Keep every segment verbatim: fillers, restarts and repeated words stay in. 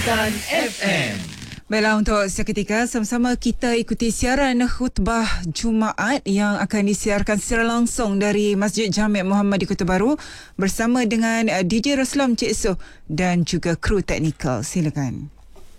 Kelantan F M. Baiklah, untuk seketika sama-sama kita ikuti siaran khutbah Jumaat yang akan disiarkan secara langsung dari Masjid Jami' Muhammad di Kota Baru bersama dengan D J Roslam Cik Soh dan juga kru teknikal. Silakan.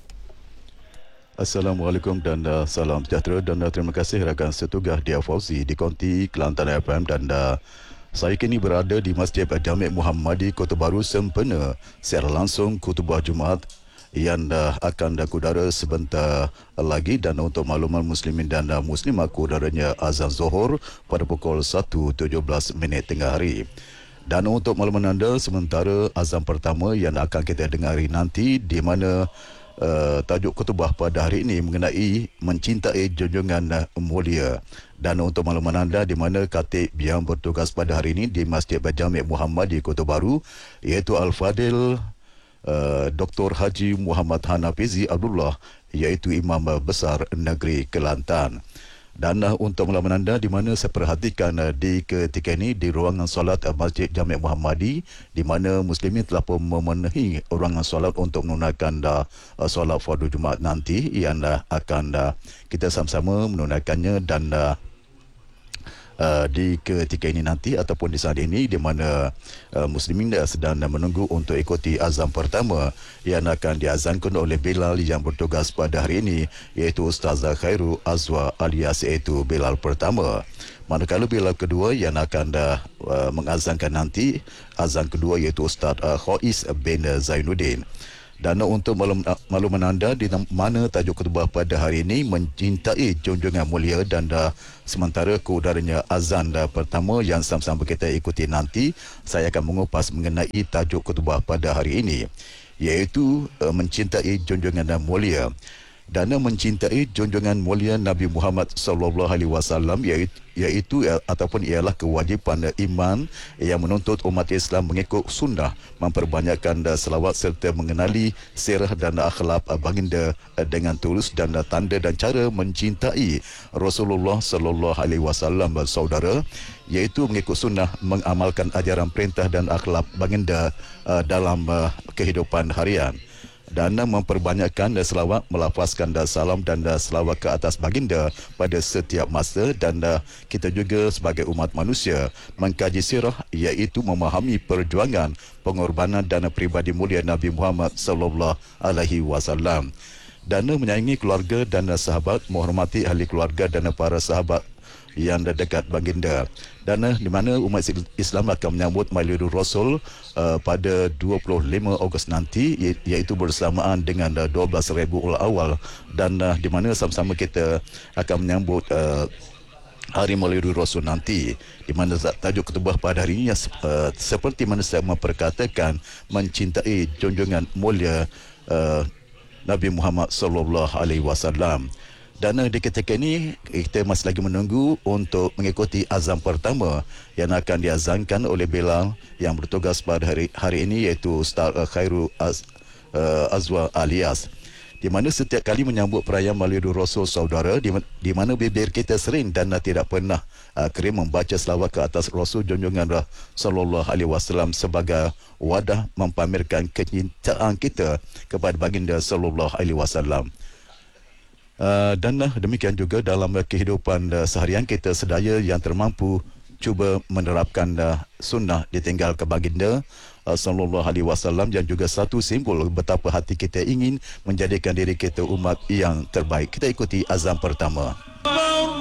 Assalamualaikum dan uh, salam sejahtera dan uh, terima kasih rakan setugah Dia Fauzi di Konti Kelantan F M dan uh, saya kini berada di Masjid Jami' Muhammad di Kota Baru sempena secara langsung khutbah Jumaat yang uh, akan dikudara sebentar lagi, dan untuk makluman muslimin dan uh, muslimat kudaranya azan Zuhur pada pukul satu tujuh belas minit tengah hari. Dan untuk makluman anda, sementara azan pertama yang akan kita dengari nanti di mana uh, tajuk khutbah pada hari ini mengenai mencintai junjungan uh, mulia. Dan untuk makluman anda, di mana khatib yang bertugas pada hari ini di Masjid Jami' Muhammad di Kota Baru iaitu Al-Fadil Uh, Doktor Haji Muhammad Hanafizi Abdullah, iaitu Imam Besar Negeri Kelantan. Dan uh, untuk makluman anda, di mana saya perhatikan uh, di ketika ini di ruangan solat uh, Masjid Jami' Muhammadi, di mana muslimin telah pun memenuhi ruangan solat untuk menunaikan uh, solat fardu Jumaat nanti yang uh, akan uh, kita sama-sama menunaikannya. Dan uh, Uh, di ketika ini nanti ataupun di saat ini, di mana uh, muslimin sedang menunggu untuk ikuti azan pertama yang akan diazankan oleh Bilal yang bertugas pada hari ini, iaitu Ustazah Khairu Azwa alias iaitu Bilal pertama. Manakala Bilal kedua yang akan uh, mengazankan nanti, azan kedua iaitu Ustaz uh, Khois bin Zainuddin. Dan untuk maklum, makluman anda, di mana tajuk khutbah pada hari ini mencintai junjungan mulia, dan uh, sementara keudaranya azan uh, pertama yang sama-sama kita ikuti nanti, saya akan mengupas mengenai tajuk khutbah pada hari ini, iaitu uh, mencintai junjungan mulia. Dan mencintai junjungan mulia Nabi Muhammad sallallahu alaihi wasallam iaitu, iaitu ataupun ialah kewajipan iman yang menuntut umat Islam mengikut sunnah, memperbanyakkan selawat serta mengenali sirah dan akhlak baginda dengan tulus, dan tanda dan cara mencintai Rasulullah sallallahu alaihi wasallam saudara, iaitu mengikut sunnah, mengamalkan ajaran perintah dan akhlak baginda dalam kehidupan harian, dan memperbanyakkan selawat, melafazkan salam dan selawat ke atas baginda pada setiap masa. Dan kita juga sebagai umat manusia mengkaji sirah, iaitu memahami perjuangan, pengorbanan dan peribadi mulia Nabi Muhammad sallallahu alaihi wasallam, dan menyayangi keluarga dan sahabat, menghormati ahli keluarga dan para sahabat yang dekat baginda. Dan uh, di mana umat Islam akan menyambut Maulidur Rasul uh, pada dua puluh lima Ogos nanti, iaitu bersamaan dengan uh, dua belas Rabiul Awal, dan uh, di mana sama-sama kita akan menyambut uh, Hari Maulidur Rasul nanti, di mana tajuk khutbah pada hari ini uh, seperti mana saya memperkatakan, mencintai junjungan mulia uh, Nabi Muhammad sallallahu alaihi wasallam. Dan di ketika ini kita masih lagi menunggu untuk mengikuti azan pertama yang akan diazankan oleh Bilal yang bertugas pada hari hari ini, iaitu Ustaz Khairu Az, uh, Azwa alias, di mana setiap kali menyambut perayaan Maulidur Rasul saudara, di, di mana bibir kita sering dan tidak pernah uh, kering membaca selawat ke atas Rasul junjungan sallallahu alaihi wasallam sebagai wadah mempamerkan kecintaan kita kepada baginda sallallahu alaihi wasallam. Uh, dan uh, demikian juga dalam uh, kehidupan uh, seharian kita sedaya yang termampu cuba menerapkan uh, sunnah ditinggal ke baginda uh, sallallahu alaihi wasallam, yang juga satu simbol betapa hati kita ingin menjadikan diri kita umat yang terbaik. Kita ikuti azan pertama.